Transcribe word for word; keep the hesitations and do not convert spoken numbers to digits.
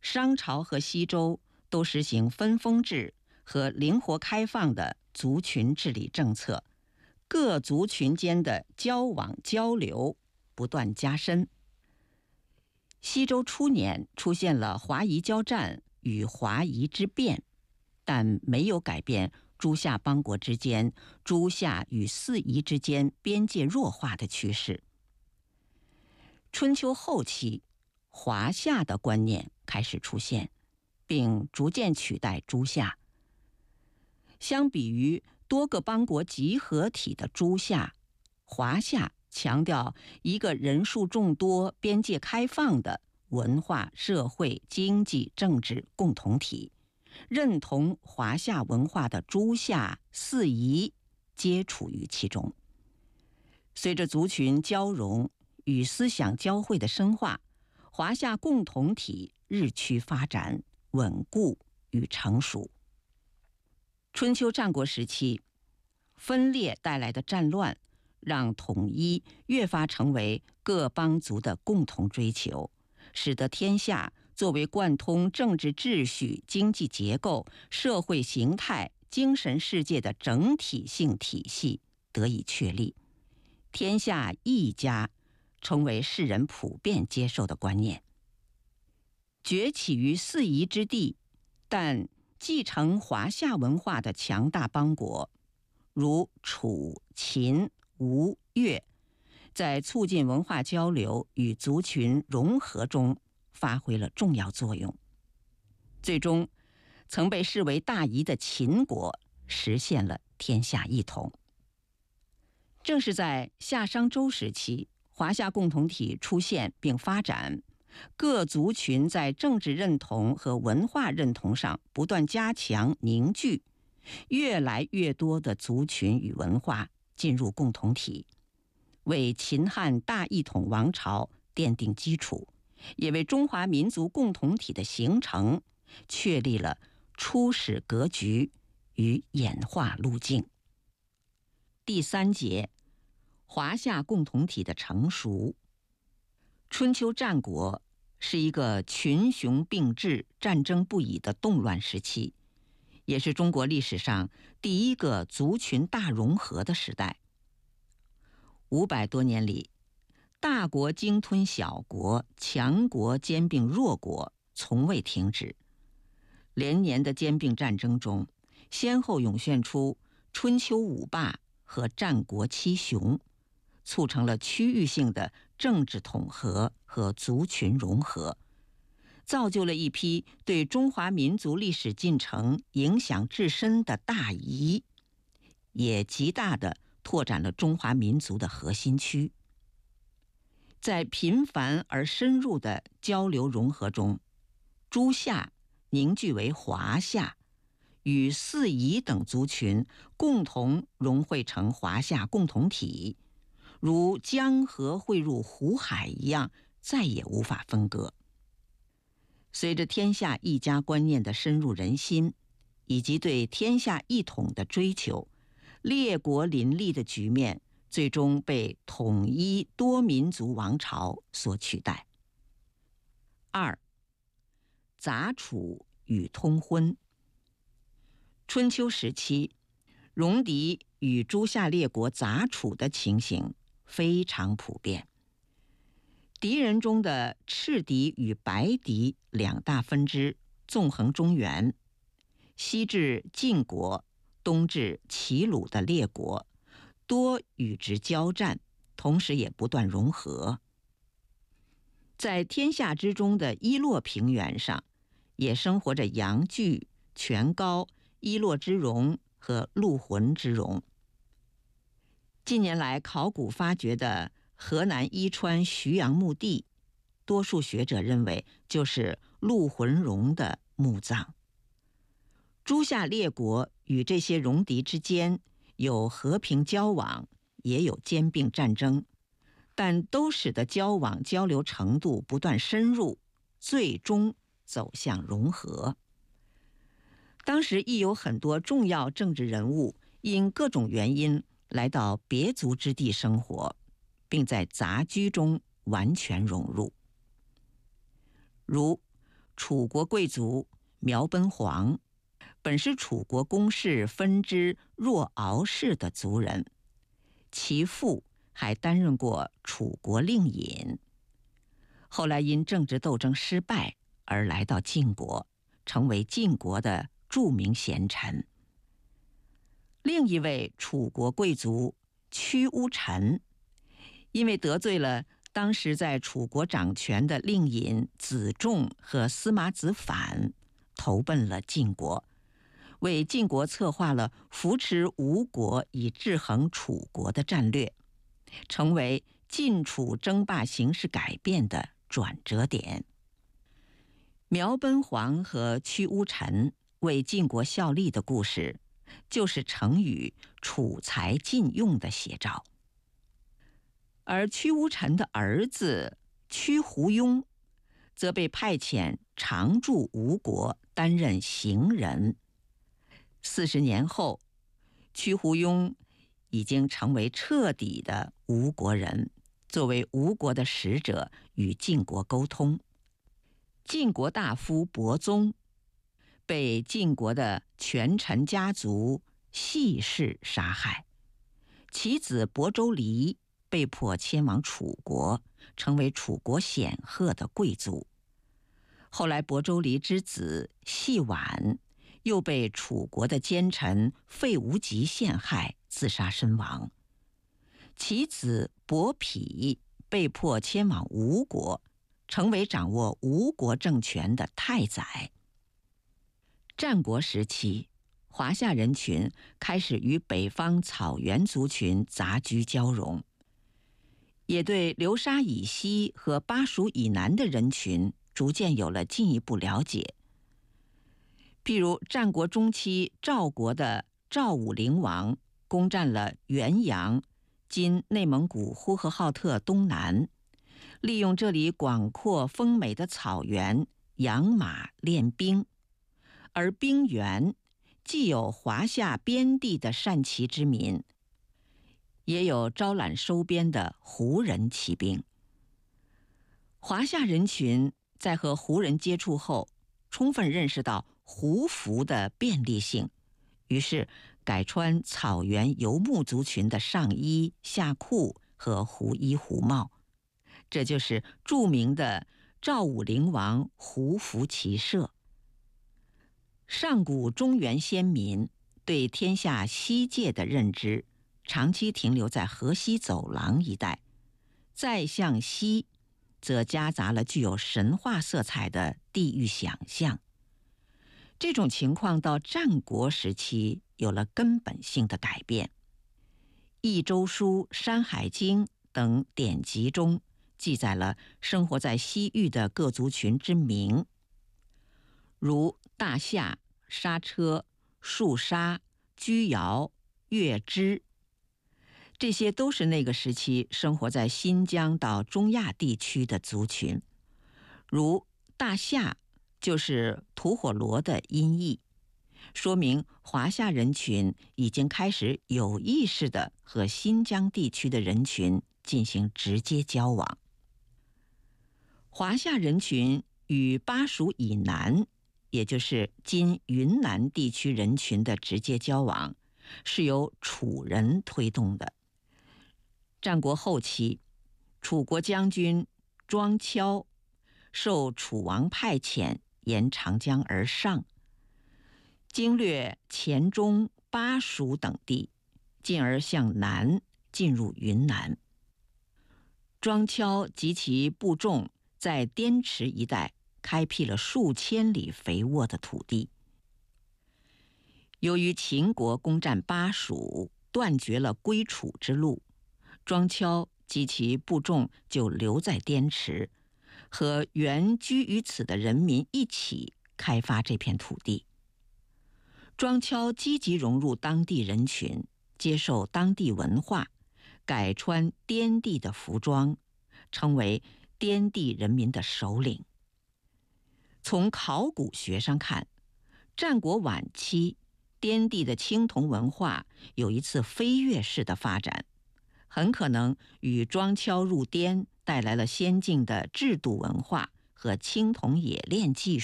商朝和西周都实行分封制和灵活开放的族群治理政策，各族群间的交往交流不断加深。西周初年出现了华夷交战与华夷之变，但没有改变诸夏邦国之间、诸夏与四夷之间边界弱化的趋势。春秋后期，华夏的观念开始出现，并逐渐取代诸夏。相比于多个邦国集合体的诸夏，华夏强调一个人数众多、边界开放的文化、社会、经济、政治共同体。认同华夏文化的诸夏、四夷皆处于其中。随着族群交融与思想交汇的深化，华夏共同体日趋发展、稳固与成熟。春秋战国时期，分裂带来的战乱，让统一越发成为各邦族的共同追求，使得天下作为贯通政治秩序、经济结构、社会形态、精神世界的整体性体系得以确立。天下一家成为世人普遍接受的观念。崛起于四夷之地，但继承华夏文化的强大邦国，如楚、秦、吴、越，在促进文化交流与族群融合中发挥了重要作用。最终，曾被视为大夷的秦国实现了天下一统。正是在夏商周时期，华夏共同体出现并发展，各族群在政治认同和文化认同上不断加强凝聚，越来越多的族群与文化进入共同体，为秦汉大一统王朝奠定基础，也为中华民族共同体的形成确立了初始格局与演化路径。第三节，华夏共同体的成熟。春秋战国是一个群雄并峙、战争不已的动乱时期，也是中国历史上第一个族群大融合的时代。五百多年里，大国鲸吞小国，强国兼并弱国，从未停止。连年的兼并战争中，先后涌现出春秋五霸和战国七雄，促成了区域性的政治统合和族群融合，造就了一批对中华民族历史进程影响至深的大夷，也极大地拓展了中华民族的核心区。在频繁而深入的交流融合中，诸夏凝聚为华夏，与四夷等族群共同融汇成华夏共同体，如江河汇入湖海一样，再也无法分割。随着天下一家观念的深入人心，以及对天下一统的追求，列国林立的局面最终被统一多民族王朝所取代。二、杂处与通婚。春秋时期，戎狄与诸夏列国杂处的情形非常普遍。敌人中的赤狄与白狄两大分支纵横中原，西至晋国，东至齐鲁的列国，多与之交战，同时也不断融合。在天下之中的伊洛平原上，也生活着阳具、权高、伊洛之戎和陆浑之戎。近年来考古发掘的河南伊川徐阳墓地，多数学者认为就是陆浑戎的墓葬。诸夏列国与这些戎狄之间有和平交往，也有兼并战争，但都使得交往交流程度不断深入，最终走向融合。当时亦有很多重要政治人物因各种原因来到别族之地生活，并在杂居中完全融入。如楚国贵族苗奔黄，本是楚国公室分支若敖氏的族人，其父还担任过楚国令尹，后来因政治斗争失败而来到晋国，成为晋国的著名贤臣。另一位楚国贵族屈巫臣，因为得罪了当时在楚国掌权的令尹子仲和司马子反，投奔了晋国，为晋国策划了扶持吴国以制衡楚国的战略，成为晋楚争霸形势改变的转折点。苗奔黄和屈巫臣为晋国效力的故事，就是成语楚才晋用的写照。而屈巫臣的儿子屈胡庸，则被派遣常驻吴国担任行人。四十年后，屈胡庸已经成为彻底的吴国人，作为吴国的使者与晋国沟通。晋国大夫伯宗被晋国的权臣家族系氏杀害，其子伯州离被迫迁往楚国，成为楚国显赫的贵族。后来伯州离之子系婉又被楚国的奸臣费无极陷害，自杀身亡。其子伯嚭被迫迁往吴国，成为掌握吴国政权的太宰。战国时期，华夏人群开始与北方草原族群杂居交融，也对流沙以西和巴蜀以南的人群逐渐有了进一步了解。譬如战国中期，赵国的赵武灵王攻占了原阳（今内蒙古呼和浩特东南），利用这里广阔丰美的草原养马练兵，而兵源既有华夏边地的善骑之民，也有招揽收编的胡人骑兵。华夏人群在和胡人接触后，充分认识到胡服的便利性，于是改穿草原游牧族群的上衣、下裤和胡衣胡帽，这就是著名的赵武灵王胡服骑射。上古中原先民对天下西界的认知，长期停留在河西走廊一带，再向西，则夹杂了具有神话色彩的地域想象。这种情况到战国时期有了根本性的改变。《益州书》《山海经》等典籍中记载了生活在西域的各族群之名，如大夏、莎车、树沙、居瑶、月支，这些都是那个时期生活在新疆到中亚地区的族群。如大夏就是吐火罗的音译，说明华夏人群已经开始有意识地和新疆地区的人群进行直接交往。华夏人群与巴蜀以南，也就是今云南地区人群的直接交往，是由楚人推动的。战国后期，楚国将军庄丘受楚王派遣，沿长江而上，经略黔中、巴蜀等地，进而向南进入云南。庄丘及其部众在滇池一带开辟了数千里肥沃的土地。由于秦国攻占巴蜀，断绝了归楚之路，庄丘及其部众就留在滇池，和原居于此的人民一起开发这片土地。庄丘积极融入当地人群，接受当地文化，改穿滇地的服装，成为滇地人民的首领。从考古学上看，战国晚期滇地的青铜文化有一次飞跃式的发展，很可能与庄丘入滇带来了先进的制度文化和青铜冶炼技术